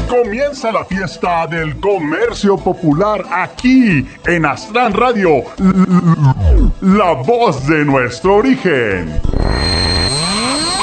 Comienza la fiesta del comercio popular aquí en Aztlán Radio, la voz de nuestro origen.